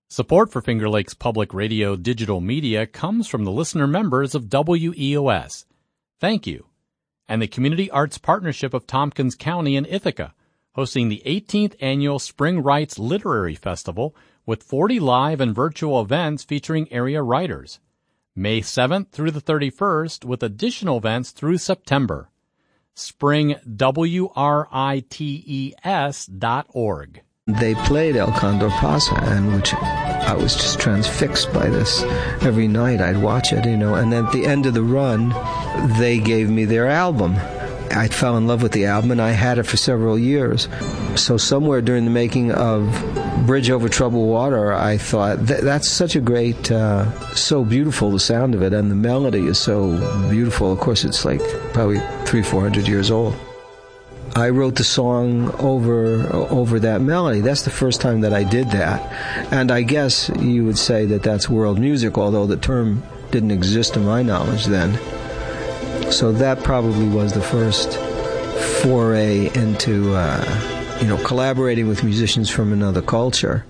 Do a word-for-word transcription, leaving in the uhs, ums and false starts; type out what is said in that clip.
Support for Finger Lakes Public Radio digital media comes from the listener members of W E O S. Thank you. And the Community Arts Partnership of Tompkins County in Ithaca, hosting the eighteenth Annual Spring Writes Literary Festival with forty live and virtual events featuring area writers. May seventh through the thirty-first, with additional events through September. spring writes dot org. They played El Condor Pasa, and which I was just transfixed by this. Every night I'd watch it, you know, and at the end of the run, they gave me their album. I fell in love with the album, and I had it for several years. So somewhere during the making of Bridge Over Troubled Water, I thought, th- that's such a great, uh, so beautiful, the sound of it, and the melody is so beautiful. Of course, it's like probably three, four hundred years old. I wrote the song over over that melody. That's the first time that I did that. And I guess you would say that that's world music, although the term didn't exist to my knowledge then. So that probably was the first foray into, uh, you know, collaborating with musicians from another culture.